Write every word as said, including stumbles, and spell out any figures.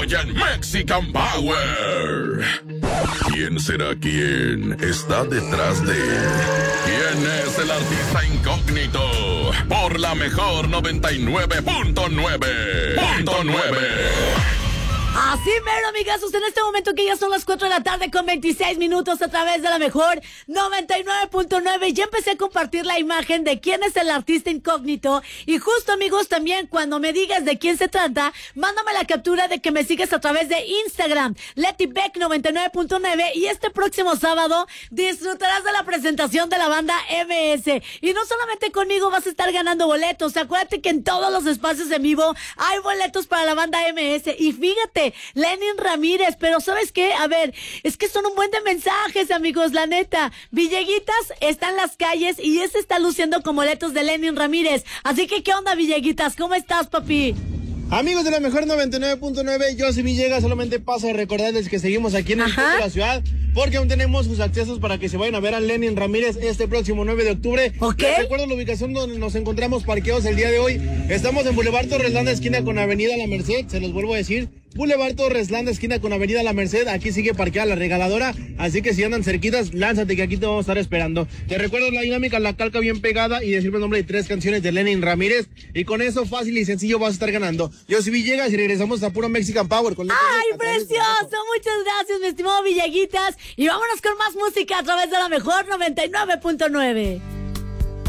en Mexican Power. ¿Quién será quién está detrás de? ¿Quién es el artista incógnito? Por la mejor noventa y nueve punto nueve. Así mero, amigazos, en este momento que ya son las cuatro de la tarde con veintiséis minutos a través de la mejor noventa y nueve punto nueve. Ya empecé a compartir la imagen de quién es el artista incógnito. Y justo, amigos, también cuando me digas de quién se trata, mándame la captura de que me sigues a través de Instagram, LetiBeck noventa y nueve punto nueve. Y este próximo sábado disfrutarás de la presentación de la banda M S. Y no solamente conmigo vas a estar ganando boletos. Acuérdate que en todos los espacios en vivo hay boletos para la banda M S. Y fíjate, Lenin Ramírez, pero ¿sabes qué? A ver, es que son un buen de mensajes, amigos, la neta. Villeguitas está en las calles y ese está luciendo con boletos de Lenin Ramírez. Así que, ¿qué onda, Villeguitas? ¿Cómo estás, papi? Amigos de la mejor noventa y nueve punto nueve, yo soy Villegas, solamente paso a recordarles que seguimos aquí en el centro de la ciudad, porque aún tenemos sus accesos para que se vayan a ver a Lenin Ramírez este próximo nueve de octubre. Ok. Les recuerdo la ubicación donde nos encontramos parqueados el día de hoy. Estamos en Boulevard Torres Landa, esquina con Avenida La Merced, se los vuelvo a decir. Boulevard Torres Landa, esquina con Avenida La Merced, aquí sigue parqueada la regaladora, así que si andan cerquitas, lánzate que aquí te vamos a estar esperando. Te recuerdo la dinámica, la calca bien pegada y decirme el nombre de tres canciones de Lenin Ramírez, y con eso fácil y sencillo vas a estar ganando. Yo soy Villegas y regresamos a puro Mexican Power. Con ¡ay, precioso! Muchas gracias, mi estimado Villeguitas, y vámonos con más música a través de la mejor noventa y nueve punto nueve.